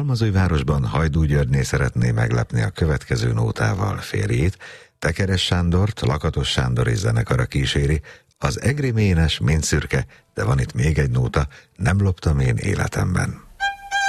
Halmazújvárosban Hajdú Györgyné szeretné meglepni a következő nótával férjét. Tekeres Sándort Lakatos Sándor és zenekara kíséri. Az egri ménes, mint szürke, de van itt még egy nóta, nem loptam én életemben.